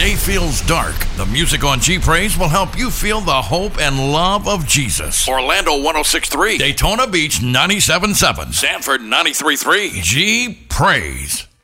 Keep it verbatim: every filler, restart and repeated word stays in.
day feels dark, the music on G Praise will help you feel the hope and love of Jesus. Orlando one oh six point three, Daytona Beach ninety-seven point seven, Sanford ninety-three point three. G Praise.